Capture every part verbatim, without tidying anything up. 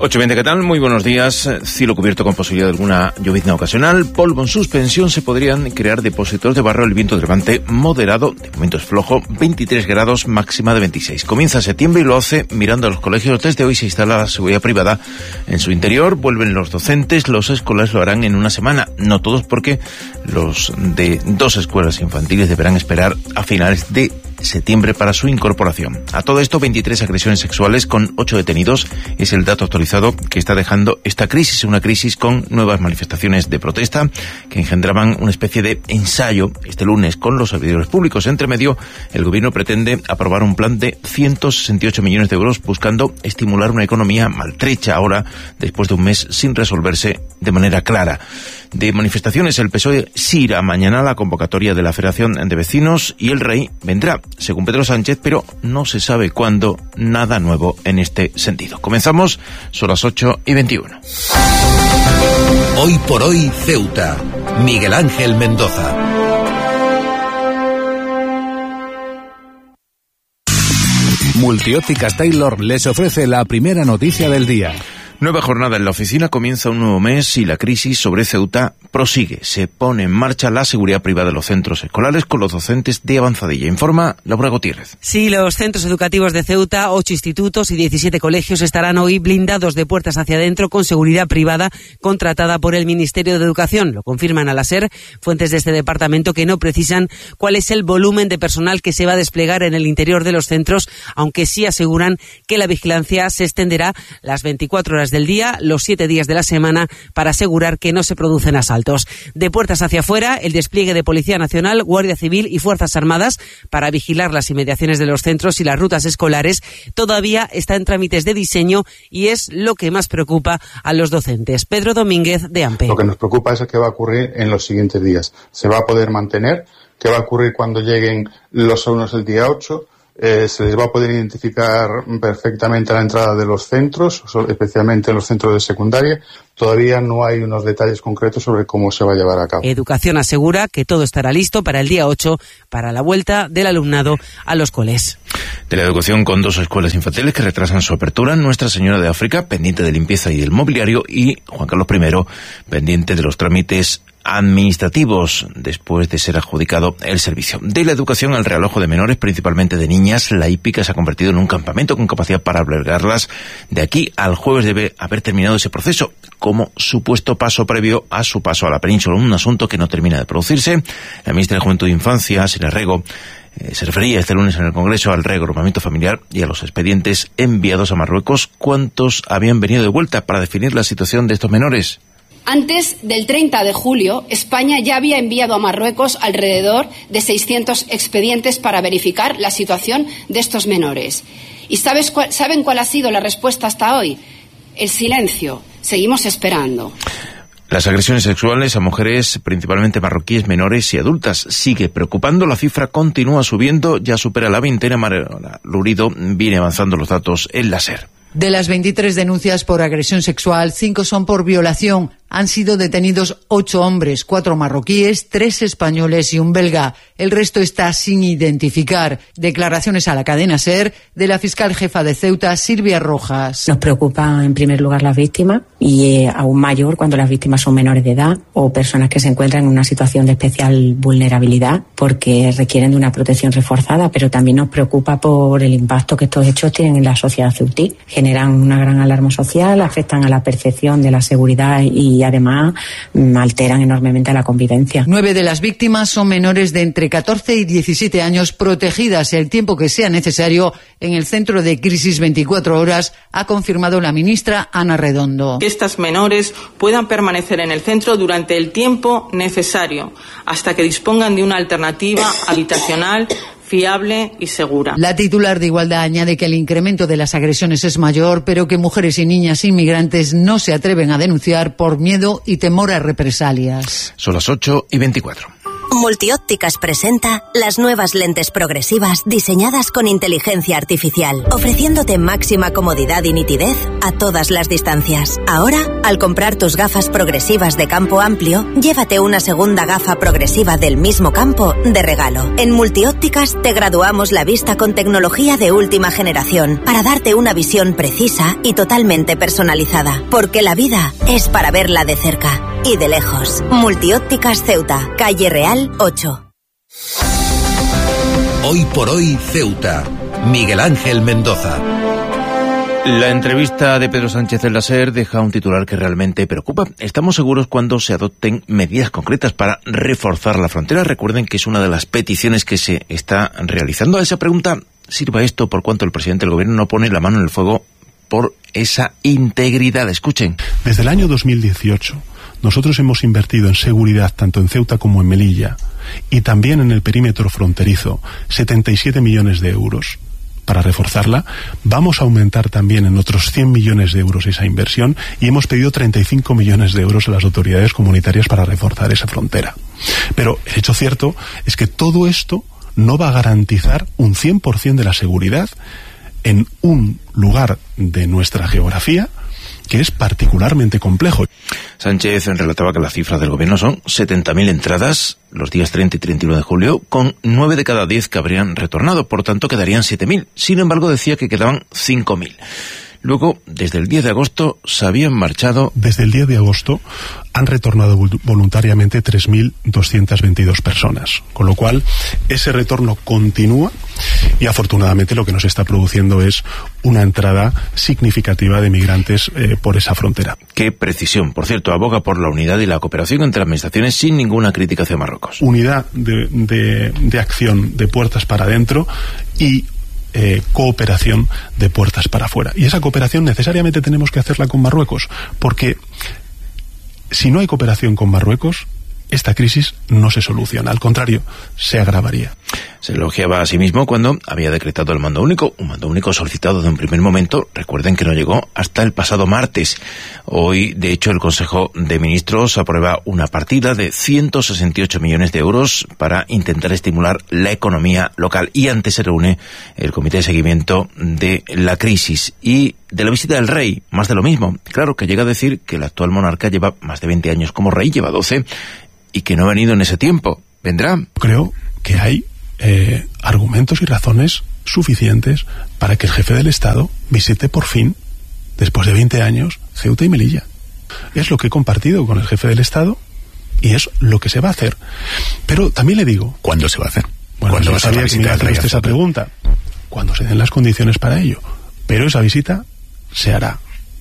ocho y veinte, ¿qué tal? Muy buenos días. Cielo cubierto con posibilidad de alguna llovizna ocasional. Polvo en suspensión. Se podrían crear depósitos de barro. El viento de levante moderado, de momento es flojo, veintitrés grados, máxima de veintiséis. Comienza septiembre y lo hace mirando a los colegios. Desde hoy se instala la seguridad privada en su interior. Vuelven los docentes. Los escolares lo harán en una semana. No todos, porque los de dos escuelas infantiles deberán esperar a finales de septiembre para su incorporación. A todo esto, veintitrés agresiones sexuales con ocho detenidos es el dato actualizado que está dejando esta crisis, una crisis con nuevas manifestaciones de protesta que engendraban una especie de ensayo este lunes con los servidores públicos. Entre medio, el gobierno pretende aprobar un plan de ciento sesenta y ocho millones de euros buscando estimular una economía maltrecha ahora, después de un mes sin resolverse de manera clara. De manifestaciones, el P S O E sí irá mañana a la convocatoria de la Federación de Vecinos y el Rey vendrá, según Pedro Sánchez, pero no se sabe cuándo. Nada nuevo en este sentido. Comenzamos, son las ocho y veintiuno. Hoy por hoy, Ceuta. Miguel Ángel Mendoza. Multiópticas Taylor les ofrece la primera noticia del día. Nueva jornada en la oficina, comienza un nuevo mes y la crisis sobre Ceuta prosigue. Se pone en marcha la seguridad privada de los centros escolares con los docentes de avanzadilla. Informa Laura Gutiérrez. Sí, los centros educativos de Ceuta, ocho institutos y diecisiete colegios estarán hoy blindados de puertas hacia adentro con seguridad privada contratada por el Ministerio de Educación. Lo confirman a la SER fuentes de este departamento, que no precisan cuál es el volumen de personal que se va a desplegar en el interior de los centros, aunque sí aseguran que la vigilancia se extenderá las veinticuatro horas del día, los siete días de la semana, para asegurar que no se producen asaltos. De puertas hacia afuera, el despliegue de Policía Nacional, Guardia Civil y Fuerzas Armadas para vigilar las inmediaciones de los centros y las rutas escolares todavía está en trámites de diseño y es lo que más preocupa a los docentes. Pedro Domínguez, de AMPE. Lo que nos preocupa es qué va a ocurrir en los siguientes días. ¿Se va a poder mantener? ¿Qué va a ocurrir cuando lleguen los alumnos el día ocho? Eh, se les va a poder identificar perfectamente a la entrada de los centros, especialmente en los centros de secundaria. Todavía no hay unos detalles concretos sobre cómo se va a llevar a cabo. Educación asegura que todo estará listo para el día ocho, para la vuelta del alumnado a los coles. De la educación, con dos escuelas infantiles que retrasan su apertura, Nuestra Señora de África, pendiente de limpieza y del mobiliario, y Juan Carlos primero, pendiente de los trámites administrativos después de ser adjudicado el servicio. De la educación al realojo de menores, principalmente de niñas, la hípica se ha convertido en un campamento con capacidad para albergarlas. De aquí al jueves debe haber terminado ese proceso como supuesto paso previo a su paso a la península, un asunto que no termina de producirse. La ministra de Juventud e Infancia, Sira Rego, eh, se refería este lunes en el Congreso al reagrupamiento familiar y a los expedientes enviados a Marruecos. ¿Cuántos habían venido de vuelta para definir la situación de estos menores? Antes del treinta de julio, España ya había enviado a Marruecos alrededor de seiscientos expedientes para verificar la situación de estos menores. ¿Y sabes cuál, saben cuál ha sido la respuesta hasta hoy? El silencio. Seguimos esperando. Las agresiones sexuales a mujeres, principalmente marroquíes, menores y adultas, sigue preocupando. La cifra continúa subiendo, ya supera la veintena. María Lurido viene avanzando los datos en la SER. De las veintitrés denuncias por agresión sexual, cinco son por violación. Han sido detenidos ocho hombres, cuatro marroquíes, tres españoles y un belga. El resto está sin identificar. Declaraciones a la cadena SER de la fiscal jefa de Ceuta, Silvia Rojas. Nos preocupan en primer lugar las víctimas y eh, aún mayor cuando las víctimas son menores de edad o personas que se encuentran en una situación de especial vulnerabilidad porque requieren de una protección reforzada, pero también nos preocupa por el impacto que estos hechos tienen en la sociedad ceutí. Generan una gran alarma social, afectan a la percepción de la seguridad y además alteran enormemente la convivencia. Nueve de las víctimas son menores de entre catorce y diecisiete años, protegidas el tiempo que sea necesario en el Centro de Crisis veinticuatro horas, ha confirmado la ministra Ana Redondo. Que estas menores puedan permanecer en el centro durante el tiempo necesario, hasta que dispongan de una alternativa habitacional fiable y segura. La titular de Igualdad añade que el incremento de las agresiones es mayor, pero que mujeres y niñas inmigrantes no se atreven a denunciar por miedo y temor a represalias. Son las ocho y veinticuatro. Multiópticas presenta las nuevas lentes progresivas diseñadas con inteligencia artificial, ofreciéndote máxima comodidad y nitidez a todas las distancias. Ahora, al comprar tus gafas progresivas de campo amplio, llévate una segunda gafa progresiva del mismo campo de regalo. En Multiópticas te graduamos la vista con tecnología de última generación para darte una visión precisa y totalmente personalizada. Porque la vida es para verla de cerca y de lejos. Multiópticas Ceuta, calle Real ocho. Hoy por hoy, Ceuta. Miguel Ángel Mendoza. La entrevista de Pedro Sánchez en la SER deja un titular que realmente preocupa. Estamos seguros cuando se adopten medidas concretas para reforzar la frontera. Recuerden que es una de las peticiones que se está realizando. A esa pregunta, ¿sirva esto por cuanto el presidente del gobierno no pone la mano en el fuego por esa integridad? Escuchen. Desde el año dos mil dieciocho, nosotros hemos invertido en seguridad tanto en Ceuta como en Melilla y también en el perímetro fronterizo setenta y siete millones de euros para reforzarla. Vamos a aumentar también en otros cien millones de euros esa inversión y hemos pedido treinta y cinco millones de euros a las autoridades comunitarias para reforzar esa frontera. Pero el hecho cierto es que todo esto no va a garantizar un cien por ciento de la seguridad en un lugar de nuestra geografía que es particularmente complejo. Sánchez relataba que las cifras del gobierno son setenta mil entradas los días treinta y treinta y uno de julio, con nueve de cada diez que habrían retornado, por tanto quedarían siete mil. Sin embargo, decía que quedaban cinco mil. Luego, desde el diez de agosto, se habían marchado... Desde el diez de agosto han retornado voluntariamente tres mil doscientas veintidós personas, con lo cual ese retorno continúa y afortunadamente lo que nos está produciendo es una entrada significativa de migrantes eh, por esa frontera. Qué precisión. Por cierto, aboga por la unidad y la cooperación entre administraciones sin ninguna crítica hacia Marruecos. Unidad de, de, de acción de puertas para adentro y Eh, cooperación de puertas para afuera. Y esa cooperación necesariamente tenemos que hacerla con Marruecos, porque si no hay cooperación con Marruecos, esta crisis no se soluciona, al contrario, se agravaría. Se elogiaba a sí mismo cuando había decretado el mando único, un mando único solicitado de un primer momento. Recuerden que no llegó hasta el pasado martes. Hoy, de hecho, el Consejo de Ministros aprueba una partida de ciento sesenta y ocho millones de euros para intentar estimular la economía local. Y antes se reúne el Comité de Seguimiento de la Crisis y de la visita del rey, más de lo mismo. Claro que llega a decir que el actual monarca lleva más de veinte años como rey, lleva doce, y que no ha venido en ese tiempo. ¿Vendrá? Creo que hay eh, argumentos y razones suficientes para que el jefe del Estado visite por fin, después de veinte años, Ceuta y Melilla. Es lo que he compartido con el jefe del Estado y es lo que se va a hacer. Pero también le digo... ¿Cuándo se va a hacer? Bueno, yo sabía que me iba a hacer usted esa pregunta. Cuando se den las condiciones para ello. Pero esa visita se hará.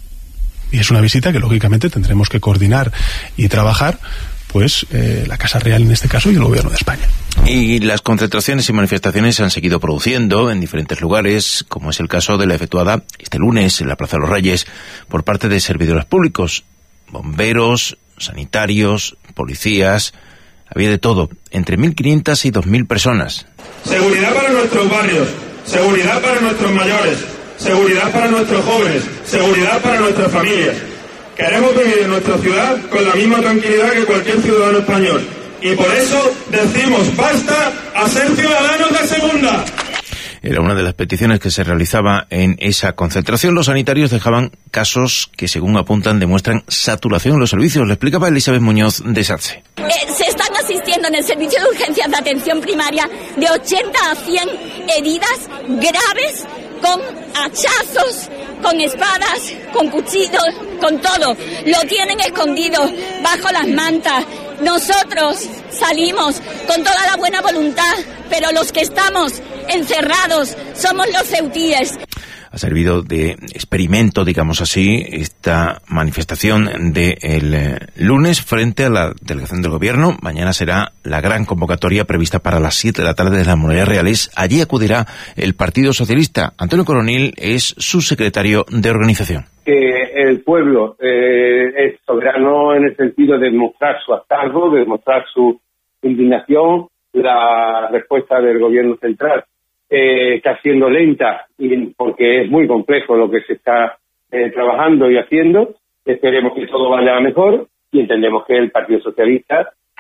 Y es una visita que lógicamente tendremos que coordinar y trabajar, pues eh, la Casa Real en este caso y el Gobierno de España. Y las concentraciones y manifestaciones se han seguido produciendo en diferentes lugares, como es el caso de la efectuada este lunes en la Plaza de los Reyes por parte de servidores públicos, bomberos, sanitarios, policías. Había de todo, entre mil quinientas y dos mil personas. Seguridad para nuestros barrios, seguridad para nuestros mayores, seguridad para nuestros jóvenes, seguridad para nuestras familias. Queremos vivir en nuestra ciudad con la misma tranquilidad que cualquier ciudadano español. Y por eso decimos basta a ser ciudadanos de segunda. Era una de las peticiones que se realizaba en esa concentración. Los sanitarios dejaban casos que, según apuntan, demuestran saturación en los servicios. Le explicaba Elizabeth Muñoz de SATSE. Eh, se están asistiendo en el servicio de urgencias de atención primaria de ochenta a cien heridas graves con hachazos, con espadas, con cuchillos, con todo. Lo tienen escondido bajo las mantas. Nosotros salimos con toda la buena voluntad, pero los que estamos encerrados somos los ceutíes. Ha servido de experimento, digamos así, esta manifestación del eh, lunes frente a la delegación del gobierno. Mañana será la gran convocatoria prevista para las siete de la tarde de las Murallas Reales. Allí acudirá el Partido Socialista. Antonio Coronil es su secretario de organización. Que el pueblo eh, es soberano en el sentido de mostrar su hartazgo, de mostrar su indignación. La respuesta del gobierno central Eh, está siendo lenta y porque es muy complejo lo que se está eh, trabajando y haciendo. Esperemos que todo vaya mejor y entendemos que el Partido Socialista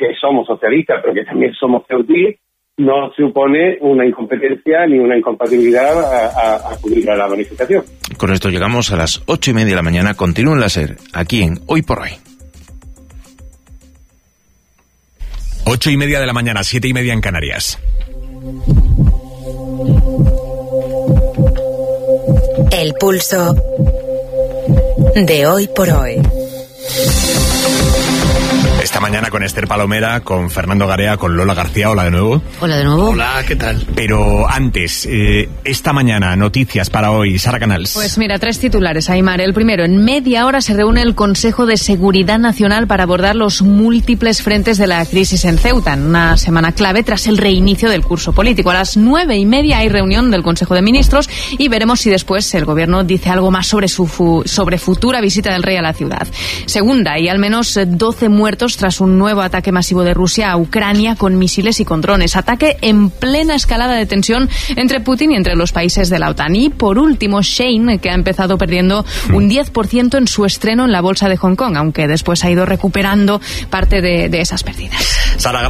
que somos socialistas, pero que también somos ceutíes, no supone una incompetencia ni una incompatibilidad a, a, a acudir a la manifestación. Con esto llegamos a las ocho y media de la mañana. Continúen la SER, aquí en Hoy por Hoy. Ocho y media de la mañana, siete y media en Canarias. El pulso de Hoy por Hoy. Esta mañana con Esther Palomera, con Fernando Garea, con Lola García. Hola de nuevo. Hola de nuevo. Hola, ¿qué tal? Pero antes, eh, esta mañana, noticias para hoy. Sara Canals. Pues mira, tres titulares, Aimar. El primero, en media hora se reúne el Consejo de Seguridad Nacional para abordar los múltiples frentes de la crisis en Ceuta, en una semana clave tras el reinicio del curso político. A las nueve y media hay reunión del Consejo de Ministros y veremos si después el Gobierno dice algo más sobre su fu- sobre futura visita del rey a la ciudad. Segunda, hay al menos doce muertos tras un nuevo ataque masivo de Rusia a Ucrania con misiles y con drones. Ataque en plena escalada de tensión entre Putin y entre los países de la OTAN. Y por último, Shein, que ha empezado perdiendo un diez por ciento en su estreno en la bolsa de Hong Kong, aunque después ha ido recuperando parte de, de esas pérdidas. Sara, gracias.